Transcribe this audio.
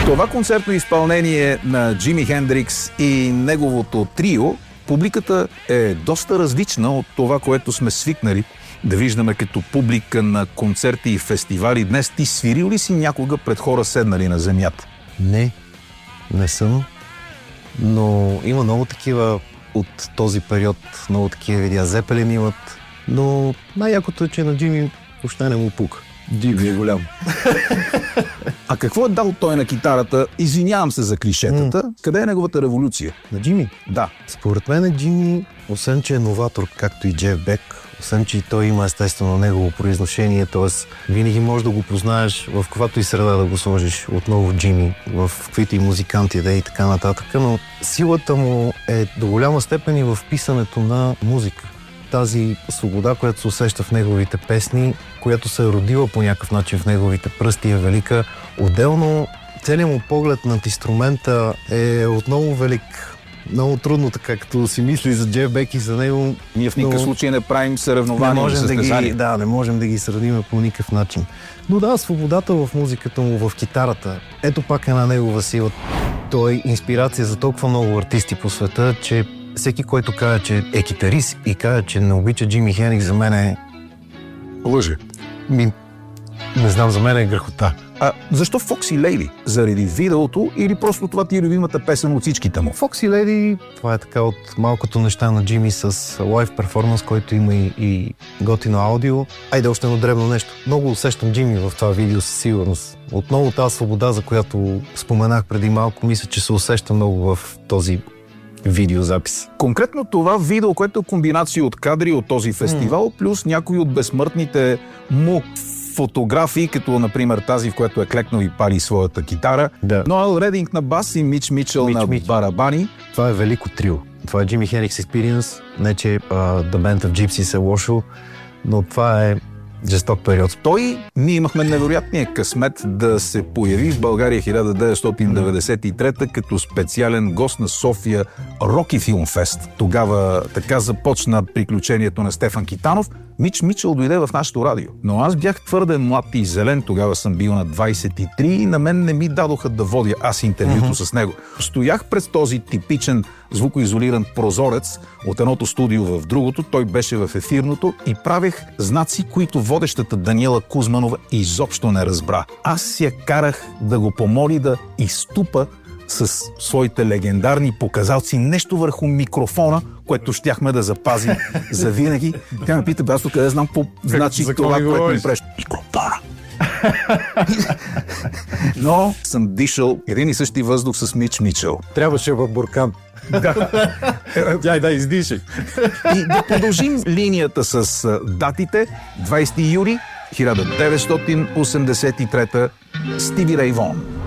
Това концертно изпълнение на Джими Хендрикс и неговото трио, публиката е доста различна от това, което сме свикнали да виждаме като публика на концерти и фестивали. Днес ти свирил ли си някога пред хора седнали на земята? Не съм, но има много такива от този период, много такива видеа. Зепелин имат, но най-якото е, че на Джими въобще не му пука. Джими е голям. А какво е дал той на китарата? Извинявам се за клишетата. Къде е неговата революция? На Джими? Да. Според мен Джими, освен че е новатор, както и Джеф Бек, освен че и той има естествено негово произношение, т.е. винаги можеш да го познаеш в каквато и среда да го сложиш отново Джими, в каквито и музиканти да и така нататък, но силата му е до голяма степен и в писането на музика. Тази свобода, която се усеща в неговите песни, която се е родила по някакъв начин в неговите пръсти, е велика. Отделно, целият му поглед над инструмента е отново велик. Много трудно, така като си мисли за Джеф Бек и за него. Ние в никакъв случай не правим съревнования или състезания. Не можем да ги сравним по никакъв начин. Но да, свободата в музиката му, в китарата, ето пак една негова сила. Той е инспирация за толкова много артисти по света, че всеки, който каже, че е китарист и каже, че не обича Джими Хендрикс, за мен е... лъже. Не знам, за мен е грехота. А защо Foxy Lady? Заради видеото или просто това ти е любимата песен от всичките му? Foxy Lady, това е така от малкото неща на Джими с лайв перформанс, който има и готино аудио. Айде още едно дребно нещо. Много усещам Джими в това видео със сигурност. Отново тази свобода, за която споменах преди малко, мисля, че се усеща много в този видеозапис. Конкретно това видео, което е комбинация от кадри от този фестивал, плюс някои от безсмъртните му фотографии, като например тази, в която е клекнал и пали своята китара. Да. Ноел Рединг на бас и Мич Мичъл на барабани. Това е велико трио. Това е Джими Хендрикс Experience. Не, че The Band of Gypsies е лошо, но това е жесток период. Ние имахме невероятния късмет да се появи в България 1993 като специален гост на София Роки Филм Фест. Тогава така започна приключението на Стефан Китанов. Мич Мичъл дойде в нашото радио. Но аз бях твърде млад и зелен, тогава съм бил на 23 и на мен не ми дадоха да водя аз интервюто с него. Стоях пред този типичен звукоизолиран прозорец от едното студио в другото, той беше в ефирното и правех знаци, които водещата Даниела Кузманова изобщо не разбра. Аз я карах да го помоли да изтупа с своите легендарни показалци нещо върху микрофона, което щяхме да запазим за винаги. Тя ме пита, аз къде знам какво значи това, което ми преш. Микрофона. Но съм дишал един и същи въздух с Мич Мичъл. Трябваше в буркан. Да, издишай. И да продължим линията с датите. 20 юли 1983 Стиви Рей Вон.